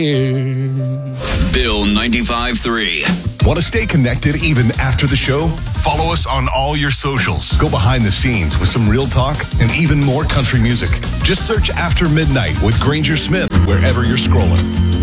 Bill 95.3. Want to stay connected even after the show? Follow us on all your socials. Go behind the scenes with some real talk and even more country music. Just search After Midnight with Granger Smith wherever you're scrolling.